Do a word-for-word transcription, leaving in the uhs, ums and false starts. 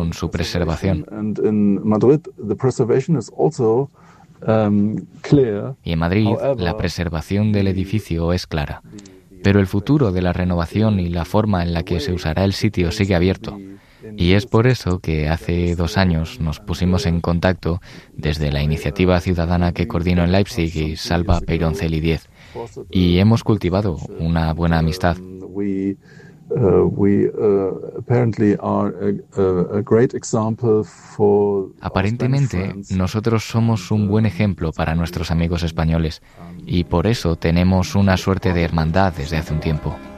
con su preservación. Y en Madrid, la preservación del edificio es clara. Pero el futuro de la renovación y la forma en la que se usará el sitio sigue abierto. Y es por eso que hace dos años nos pusimos en contacto desde la iniciativa ciudadana que coordino en Leipzig y Salva Peyronceli Diez. Y hemos cultivado una buena amistad. Aparentemente, nosotros somos un buen ejemplo para nuestros amigos españoles y por eso tenemos una suerte de hermandad desde hace un tiempo.